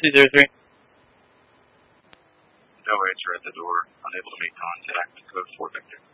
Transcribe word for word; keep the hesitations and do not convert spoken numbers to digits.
two zero three. No answer at the door. Unable to make contact. Code four Victor.